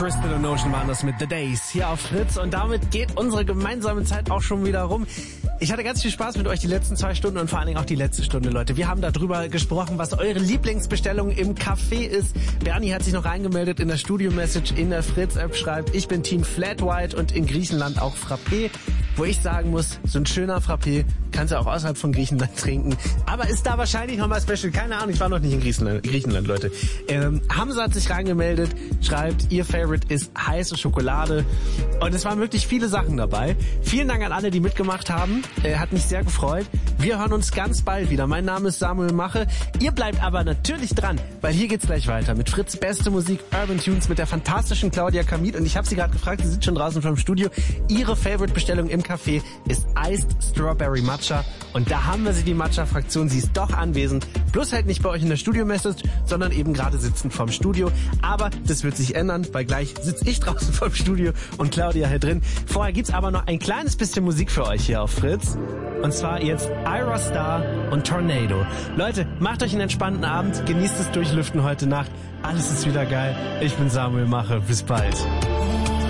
Crystal und Ocean waren das mit The Days hier auf Fritz und damit geht unsere gemeinsame Zeit auch schon wieder rum. Ich hatte ganz viel Spaß mit euch die letzten 2 Stunden und vor allen Dingen auch die letzte Stunde, Leute. Wir haben darüber gesprochen, was eure Lieblingsbestellung im Café ist. Bernie hat sich noch reingemeldet in der Studio-Message in der Fritz-App, schreibt, ich bin Team Flat White und in Griechenland auch Frappé. Wo ich sagen muss, so ein schöner Frappé kannst du auch außerhalb von Griechenland trinken. Aber ist da wahrscheinlich nochmal special. Keine Ahnung, ich war noch nicht in Griechenland, Leute. Hamza hat sich reingemeldet, schreibt, ihr Favorite ist heiße Schokolade. Und es waren wirklich viele Sachen dabei. Vielen Dank an alle, die mitgemacht haben. Hat mich sehr gefreut. Wir hören uns ganz bald wieder. Mein Name ist Samuel Mache. Ihr bleibt aber natürlich dran, weil hier geht's gleich weiter mit Fritz beste Musik, Urban Tunes mit der fantastischen Claudia Kamit. Und ich habe sie gerade gefragt, sie sitzt schon draußen vom Studio. Ihre Favorite-Bestellung im Café ist Iced Strawberry Matcha. Und da haben wir sie, die Matcha-Fraktion. Sie ist doch anwesend. Bloß halt nicht bei euch in der Studio-Message, sondern eben gerade sitzend vom Studio. Aber das wird sich ändern, weil gleich sitze ich draußen vom Studio und Claudia hier drin. Vorher gibt's aber noch ein kleines bisschen Musik für euch hier auf Fritz. Und zwar jetzt Ira Star und Tornado. Leute, macht euch einen entspannten Abend. Genießt das Durchlüften heute Nacht. Alles ist wieder geil. Ich bin Samuel Mache. Bis bald.